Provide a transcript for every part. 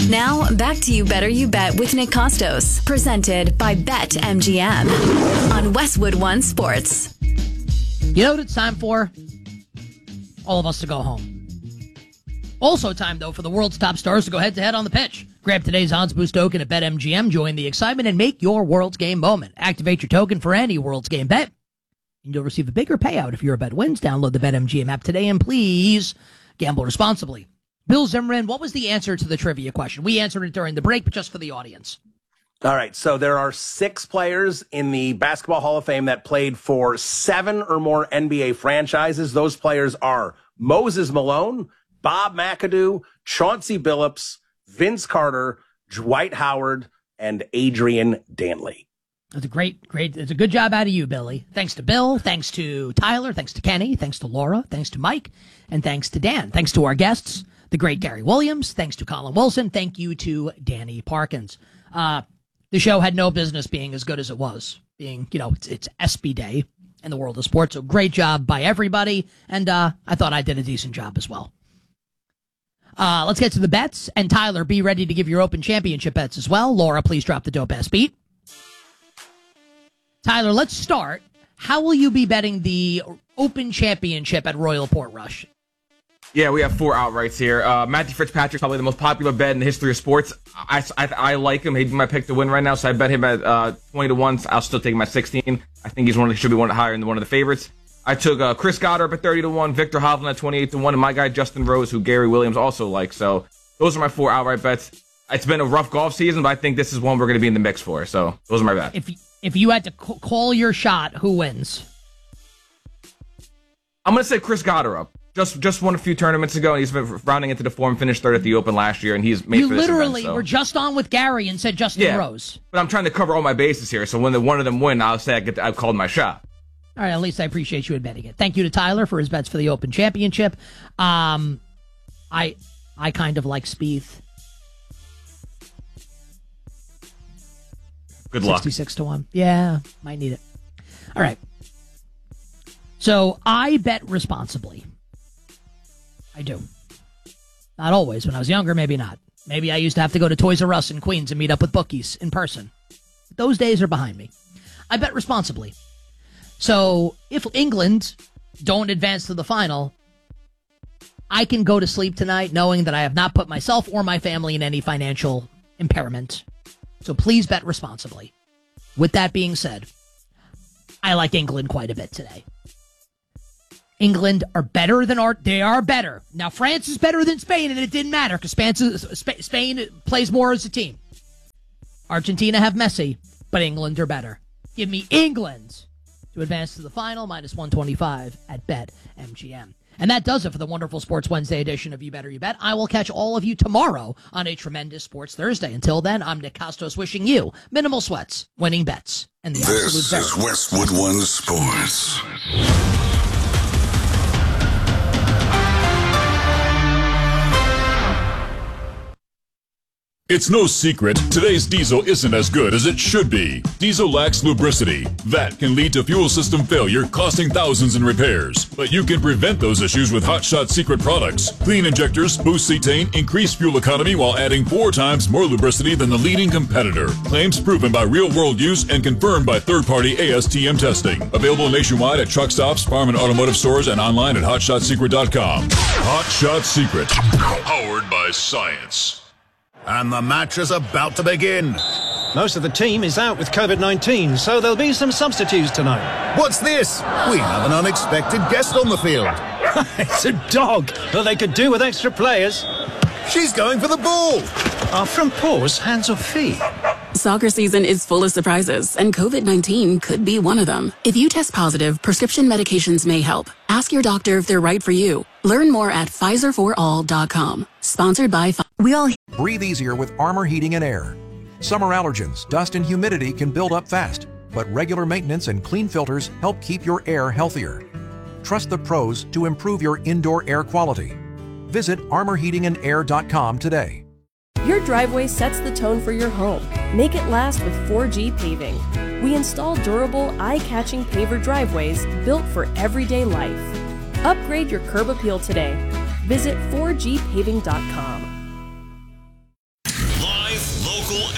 Now, back to You Better You Bet with Nick Costos, presented by BetMGM on Westwood One Sports. You know what it's time for? All of us to go home. Also time, though, for the world's top stars to go head-to-head on the pitch. Grab today's odds boost token at BetMGM, join the excitement, and make your World's Game moment. Activate your token for any World's Game bet, and you'll receive a bigger payout if your bet wins. Download the BetMGM app today, and please gamble responsibly. Bill Zimmerman, what was the answer to the trivia question? We answered it during the break, but just for the audience. All right, so there are 6 players in the Basketball Hall of Fame that played for 7 or more NBA franchises. Those players are Moses Malone, Bob McAdoo, Chauncey Billups, Vince Carter, Dwight Howard, and Adrian Dantley. That's a great, it's a good job out of you, Billy. Thanks to Bill, thanks to Tyler, thanks to Kenny, thanks to Laura, thanks to Mike, and thanks to Dan. Thanks to our guests, the great Gary Williams. Thanks to Colin Wilson. Thank you to Danny Parkins. The show had no business being as good as it was, being, it's SB Day in the world of sports. So great job by everybody. And I thought I did a decent job as well. Let's get to the bets. And Tyler, be ready to give your Open Championship bets as well. Laura, please drop the dope ass beat. Tyler, let's start. How will you be betting the Open Championship at Royal Portrush? Yeah, we have 4 outrights here. Matthew Fitzpatrick's probably the most popular bet in the history of sports. I like him. He'd be my pick to win right now, so I bet him at 20-1. I'll still take him at 16. I think should be one higher than one of the favorites. I took Chris Goddard at 30-1, Victor Hovland at 28-1, and my guy Justin Rose, who Gary Williams also likes. So those are my 4 outright bets. It's been a rough golf season, but I think this is one we're going to be in the mix for. So those are my bets. If you had to call your shot, who wins? I'm going to say Chris Goddard up. Just won a few tournaments ago, and he's been rounding into the form, finished 3rd at the Open last year, and he's made for this event. You literally were just on with Gary and said Justin Rose. But I'm trying to cover all my bases here, so when one of them win, I'll say I've called my shot. All right, at least I appreciate you admitting it. Thank you to Tyler for his bets for the Open Championship. I kind of like Spieth. Good luck. 66-1. Yeah, might need it. All right. So I bet responsibly. I do. Not always. When I was younger, maybe not. Maybe I used to have to go to Toys R Us in Queens and meet up with bookies in person. Those days are behind me. I bet responsibly. So if England don't advance to the final, I can go to sleep tonight knowing that I have not put myself or my family in any financial impairment. So please bet responsibly. With that being said, I like England quite a bit today. England are better than they are better. Now, France is better than Spain, and it didn't matter because Spain plays more as a team. Argentina have Messi, but England are better. Give me England to advance to the final, -125 at BetMGM. And that does it for the wonderful Sports Wednesday edition of You Better You Bet. I will catch all of you tomorrow on a tremendous Sports Thursday. Until then, I'm Nick Costos wishing you minimal sweats, winning bets, and the absolute best. This is Westwood One Sports. It's no secret, today's diesel isn't as good as it should be. Diesel lacks lubricity. That can lead to fuel system failure, costing thousands in repairs. But you can prevent those issues with Hot Shot Secret products. Clean injectors, boost cetane, increase fuel economy while adding 4 times more lubricity than the leading competitor. Claims proven by real-world use and confirmed by third-party ASTM testing. Available nationwide at truck stops, farm and automotive stores, and online at hotshotsecret.com. Hot Shot Secret. Powered by science. And the match is about to begin. Most of the team is out with COVID-19, so there'll be some substitutes tonight. What's this? We have an unexpected guest on the field. It's a dog, but they could do with extra players. She's going for the ball. Are from paws, hands or feet? Soccer season is full of surprises, and COVID-19 could be one of them. If you test positive, prescription medications may help. Ask your doctor if they're right for you. Learn more at PfizerForAll.com. Sponsored by Breathe easier with Armor Heating and Air. Summer allergens, dust, and humidity can build up fast, but regular maintenance and clean filters help keep your air healthier. Trust the pros to improve your indoor air quality. Visit armorheatingandair.com today. Your driveway sets the tone for your home. Make it last with 4G Paving. We install durable, eye-catching paver driveways built for everyday life. Upgrade your curb appeal today. Visit 4gpaving.com.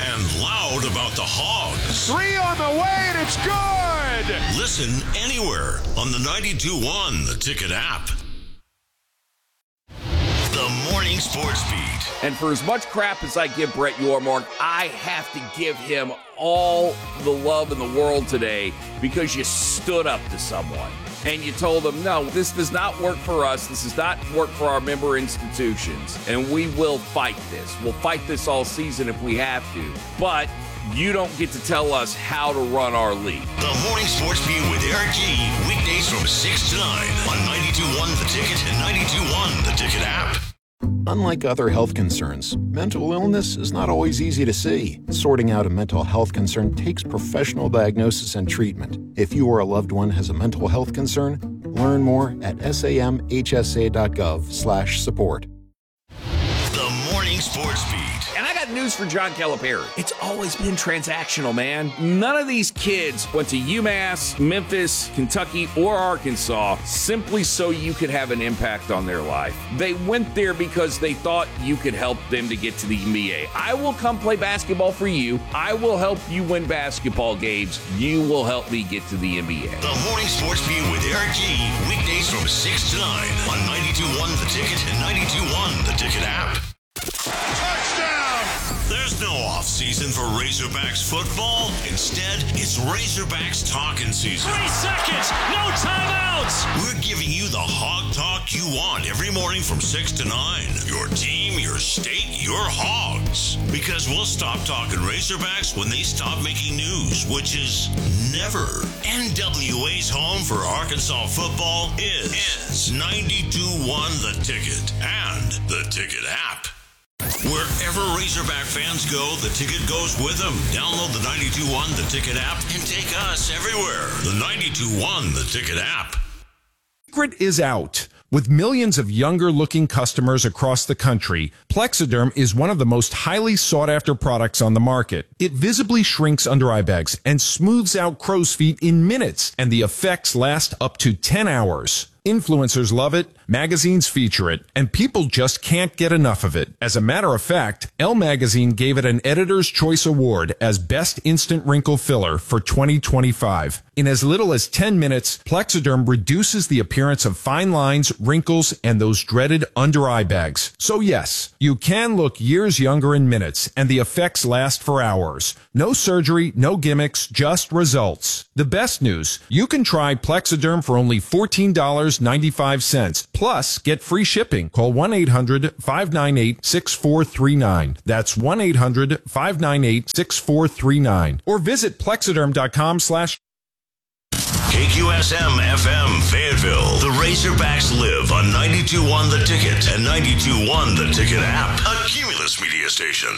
and loud about the Hogs. 3 on the way, and it's good! Listen anywhere on the 92.1 The Ticket app. The Morning Sports Beat. And for as much crap as I give Brett Yormark, I have to give him all the love in the world today because you stood up to someone and you told them, no, this does not work for us. This does not work for our member institutions. And we will fight this. We'll fight this all season if we have to. But you don't get to tell us how to run our league. The Morning Sports Beat with Eric G. Weekdays from 6 to 9 on 92.1 The Ticket and 92.1 The Ticket app. Unlike other health concerns, mental illness is not always easy to see. Sorting out a mental health concern takes professional diagnosis and treatment. If you or a loved one has a mental health concern, learn more at samhsa.gov/support. The Morning Sports Beat. And I got news for John Calipari. It's always been transactional, man. None of these kids went to UMass, Memphis, Kentucky, or Arkansas simply so you could have an impact on their life. They went there because they thought you could help them to get to the NBA. I will come play basketball for you. I will help you win basketball games. You will help me get to the NBA. The Morning Sports Beat with Eric G. Weekdays from 6 to 9 on 92.1 The Ticket and 92.1 The Ticket app. There's no off-season for Razorbacks football. Instead, it's Razorbacks talking season. 3 seconds, no timeouts. We're giving you the hog talk you want every morning from 6 to 9. Your team, your state, your hogs. Because we'll stop talking Razorbacks when they stop making news, which is never. NWA's home for Arkansas football is 92.1 The Ticket and The Ticket app. Wherever Razorback fans go, The Ticket goes with them. Download the 92.1 The Ticket app and take us everywhere. The 92.1 The Ticket app. Secret is out. With millions of younger-looking customers across the country, Plexiderm is one of the most highly sought-after products on the market. It visibly shrinks under-eye bags and smooths out crow's feet in minutes, and the effects last up to 10 hours. Influencers love it, magazines feature it, and people just can't get enough of it. As a matter of fact, Elle Magazine gave it an Editor's Choice Award as Best Instant Wrinkle Filler for 2025. In as little as 10 minutes, Plexiderm reduces the appearance of fine lines, wrinkles, and those dreaded under-eye bags. So yes, you can look years younger in minutes, and the effects last for hours. No surgery, no gimmicks, just results. The best news, you can try Plexiderm for only $14.95. Plus, get free shipping. Call 1-800-598-6439. That's 1-800-598-6439. Or visit Plexiderm.com/ KQSM FM Fayetteville. The Razorbacks live on 92.1 The Ticket and 92.1 The Ticket app. A Cumulus media station.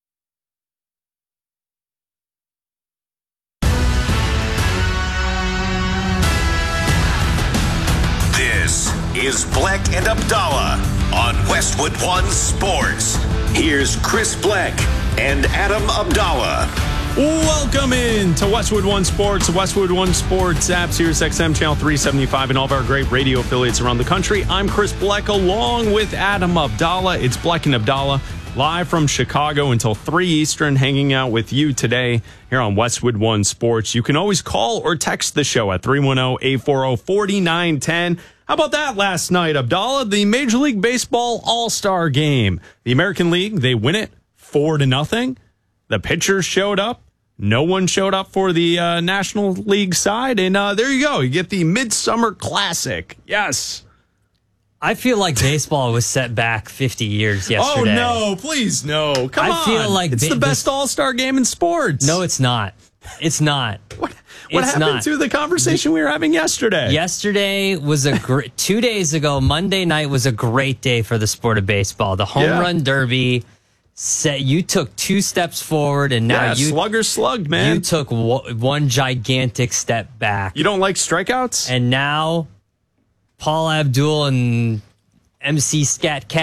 This is Black and Abdallah on Westwood One Sports. Here's Chris Black and Adam Abdallah. Welcome in to Westwood One Sports, the Westwood One Sports app, Sirius XM Channel 375, and all of our great radio affiliates around the country. I'm Chris Black along with Adam Abdallah. It's Black and Abdallah live from Chicago until 3 Eastern, hanging out with you today here on Westwood One Sports. You can always call or text the show at 310-840-4910. How about that last night, Abdallah? The Major League Baseball All-Star Game. The American League, they win it 4-0. The pitchers showed up. No one showed up for the National League side. And there you go. You get the Midsummer Classic. Yes. I feel like baseball was set back 50 years yesterday. Oh, no. Please, no. Come on. I feel like it's the best All-Star game in sports. No, it's not. It's not. What happened to the conversation we were having yesterday? Yesterday was 2 days ago, Monday night was a great day for the sport of baseball. The home run derby. You took 2 steps forward, and now slugger slugged, man. You took one gigantic step back. You don't like strikeouts? And now Paul Abdul and MC Scat Cat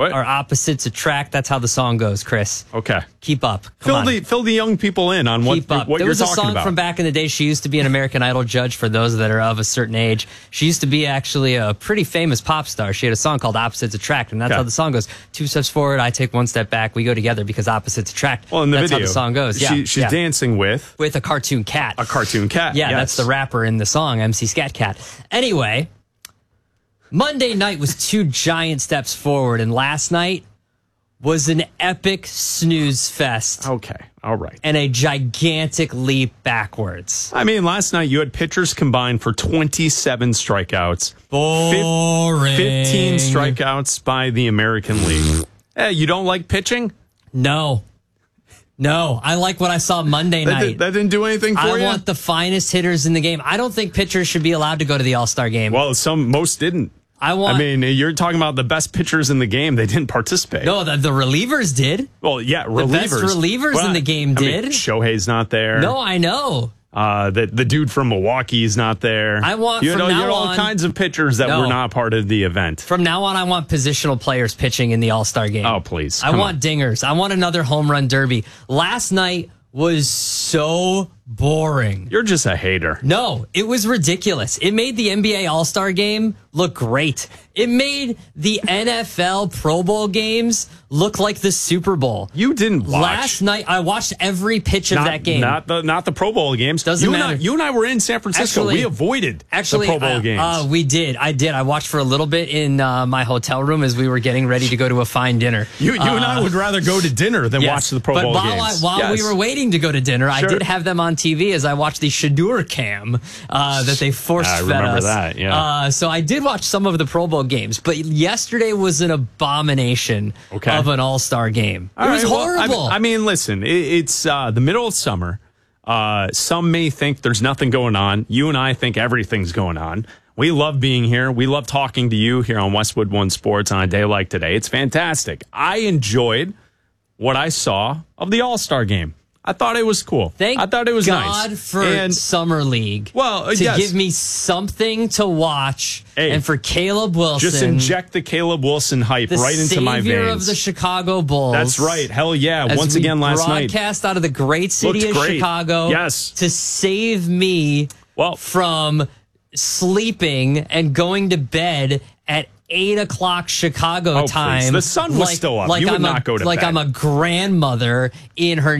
are opposites attract. That's how the song goes, Chris. Okay. Keep up. Fill the young people in on what you're talking about. There was a song from back in the day. She used to be an American Idol judge for those that are of a certain age. She used to be actually a pretty famous pop star. She had a song called Opposites Attract, and that's how the song goes. 2 steps forward, I take 1 step back. We go together because opposites attract. Well, in the that's video, how the song goes. She's dancing with a cartoon cat. A cartoon cat. Yeah, yes. That's the rapper in the song, MC Scat Cat. Anyway, Monday night was 2 giant steps forward, and last night was an epic snooze fest. Okay, all right. And a gigantic leap backwards. I mean, last night you had pitchers combined for 27 strikeouts. Boring. 15 strikeouts by the American League. Hey, you don't like pitching? No, I like what I saw Monday night. That didn't do anything for you? I want the finest hitters in the game. I don't think pitchers should be allowed to go to the All-Star game. Well, most didn't. I mean, you're talking about the best pitchers in the game. They didn't participate. No, the relievers did. Well, yeah, relievers. The best relievers in the game did. I mean, Shohei's not there. No, I know. The dude from Milwaukee is not there. I want you had all kinds of pitchers that were not part of the event. From now on, I want positional players pitching in the All-Star game. Oh, please. I want dingers. I want another home run derby. Last night was so boring. You're just a hater. No, it was ridiculous. It made the NBA All-Star game look great. It made the NFL Pro Bowl games look like the Super Bowl. You didn't watch. Last night, I watched every pitch of that game. Not the Pro Bowl games. Doesn't matter. You and I were in San Francisco. We avoided the Pro Bowl games. We did. I did. I watched for a little bit in my hotel room as we were getting ready to go to a fine dinner. You and I would rather go to dinner than watch the Pro Bowl games. While we were waiting to go to dinner, I did have them on TV as I watched the Shadur cam that they forced fed us. I remember that, yeah. So I did watch some of the Pro Bowl games, but yesterday was an abomination of an all-star game. It was horrible. I mean, listen, it's the middle of summer. Some may think there's nothing going on. You and I think everything's going on. We love being here. We love talking to you here on Westwood One Sports on a day like today. It's fantastic. I enjoyed what I saw of the All-Star game. I thought it was cool. I thought it was God nice. for Summer League. Well, to give me something to watch, and for Caleb Wilson. Just inject the Caleb Wilson hype right into my veins. The savior of the Chicago Bulls. That's right. Hell yeah. Once again last night. Broadcast out of the great city of Chicago. Yes. To save me from sleeping and going to bed at 8 o'clock Chicago time. Please. The sun was still up. You would not go to bed. I'm a grandmother in her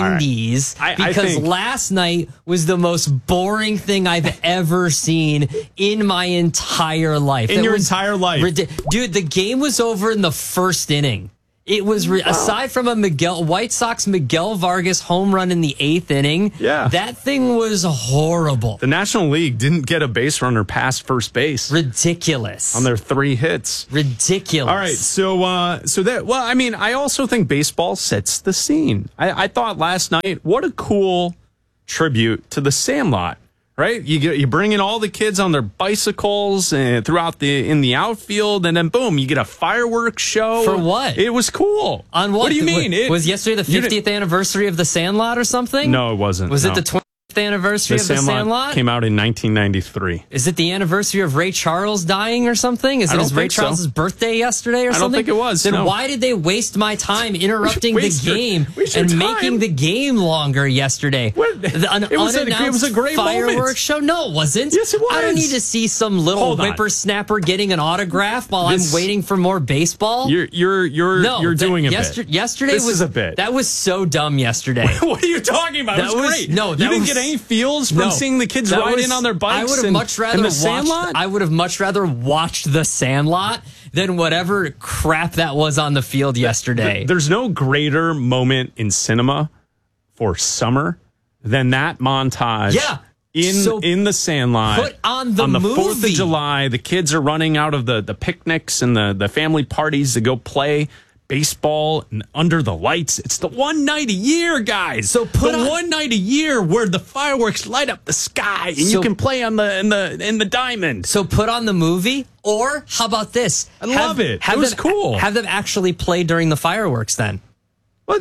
90s right. because last night was the most boring thing I've ever seen in my entire life. In your entire life? Dude, the game was over in the first inning. It was, aside from a White Sox Miguel Vargas home run in the 8th inning, that thing was horrible. The National League didn't get a base runner past first base. Ridiculous. On their 3 hits. Ridiculous. All right, I also think baseball sets the scene. I thought last night, what a cool tribute to the Sandlot. Right, you bring in all the kids on their bicycles and in the outfield, and then boom, you get a fireworks show. For what? It was cool. On what? What do you mean? Was yesterday the 50th anniversary of the Sandlot or something? No, it wasn't. Was it the 20th anniversary of the Sandlot? Came out in 1993. Is it the anniversary of Ray Charles dying or something? Is it Ray Charles' birthday yesterday or something? I don't think it was. Then why did they waste my time interrupting the game and making the game longer yesterday? It was a great fireworks show? No, it wasn't. Yes, it was. I don't need to see some little whippersnapper getting an autograph while I'm waiting for more baseball. You're doing a bit. Yesterday was a bit. That was so dumb yesterday. What are you talking about? It was great. No, you didn't get any feels from seeing the kids ride in on their bikes. I would have much rather watched the Sandlot than whatever crap that was on the field yesterday. There's no greater moment in cinema for summer than that montage. Yeah. In the Sandlot. Put on the movie. 4th of July, the kids are running out of the picnics and the family parties to go play baseball and under the lights. It's the one night a year, guys. So one night a year where the fireworks light up the sky and you can play on in the diamond. So put on the movie, or how about this? I love it. It was cool. Have them actually play during the fireworks then. Well,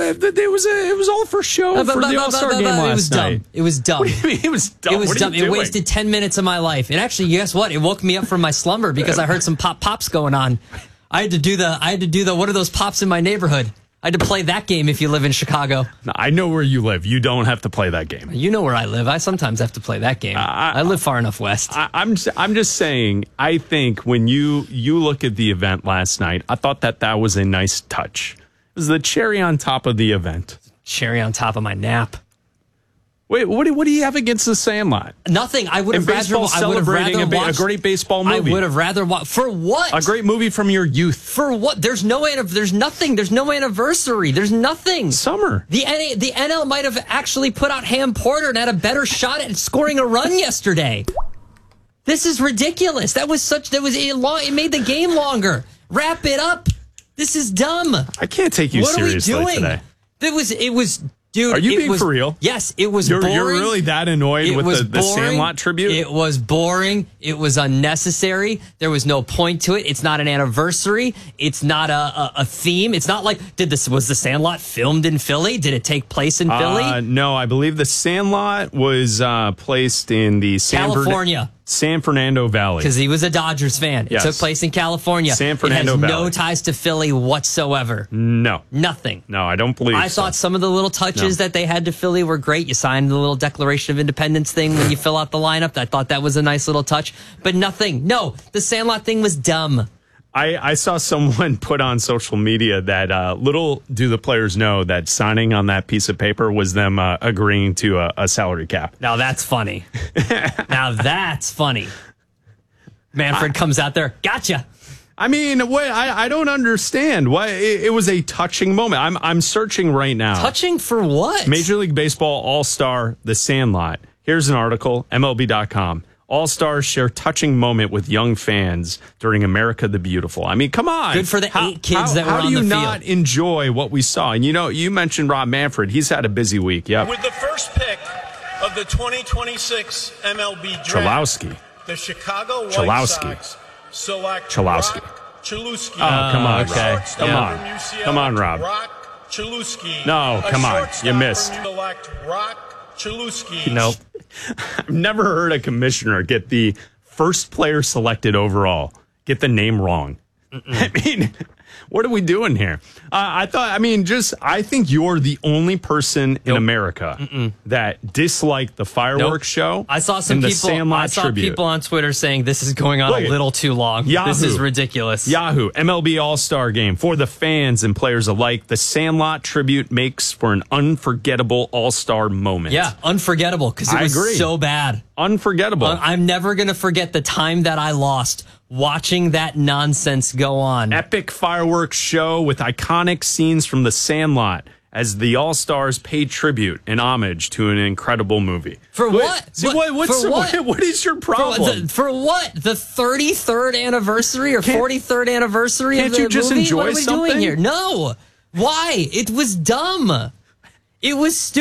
it was all for show for the All-Star game last night. It was dumb. What do you mean it was dumb? It was dumb. It wasted 10 minutes of my life. And actually, guess what? It woke me up from my slumber because I heard some pops going on. I had to do the what are those pops in my neighborhood? I had to play that game if you live in Chicago. No, I know where you live. You don't have to play that game. You know where I live. I sometimes have to play that game. I live far enough west. I'm just saying, I think when you look at the event last night, I thought that was a nice touch. It was the cherry on top of the event. Cherry on top of my nap. Wait, what do you have against The Sandlot? Nothing. I would have rather watched a great baseball movie. I would have rather watched. For what? A great movie from your youth. For what? There's nothing. There's no anniversary. There's nothing. Summer. The NL might have actually put out Ham Porter and had a better shot at scoring a run yesterday. This is ridiculous. It made the game longer. Wrap it up. This is dumb. I can't take you seriously today. It was. Dude, are you being for real? Yes, it was boring. You're really that annoyed with the Sandlot tribute? It was boring. It was unnecessary. There was no point to it. It's not an anniversary. It's not a theme. It's not like, was the Sandlot filmed in Philly? Did it take place in Philly? No, I believe the Sandlot was placed in the San Fernando Valley. Because he was a Dodgers fan. Yes. It took place in California. San Fernando Valley. It has no ties to Philly whatsoever. No. Nothing. No, I don't believe I thought some of the little touches that they had to Philly were great. You signed the little Declaration of Independence thing when you fill out the lineup. I thought that was a nice little touch. But nothing. No, the Sandlot thing was dumb. I saw someone put on social media that little do the players know that signing on that piece of paper was them agreeing to a salary cap. Now that's funny. Manfred comes out there. Gotcha. I mean, I don't understand. Why it was a touching moment. I'm searching right now. Touching for what? Major League Baseball All-Star, The Sandlot. Here's an article, MLB.com. All-Stars share touching moment with young fans during America the Beautiful. I mean, come on. Good for the 8 kids that were on the field. How do you not enjoy what we saw? And you mentioned Rob Manfred. He's had a busy week. Yep. With the first pick of the 2026 MLB draft, Chalowski. The Chicago White Sox select Rock Chalewski. Oh, come on. Okay. Come on, Rob. Rock Chalewski. No, come on. You missed. Select Rock Chalewski. Nope. I've never heard a commissioner get the first player selected overall get the name wrong. I mean, what are we doing here? I think you're the only person in America that disliked the fireworks show. I saw some people on Twitter saying this is going on a little too long. Yahoo. This is ridiculous. Yahoo, MLB All-Star Game. For the fans and players alike, the Sandlot tribute makes for an unforgettable All-Star moment. Yeah, unforgettable because it was so bad. Unforgettable. I'm never going to forget the time that I lost watching that nonsense go on. Epic fireworks show with iconic scenes from The Sandlot as the All-Stars paid tribute and homage to an incredible movie. For what? What is your problem? For what? The 33rd anniversary or 43rd anniversary of the movie? Can't you just enjoy what are we something? doing here? No. Why? It was dumb. It was stupid.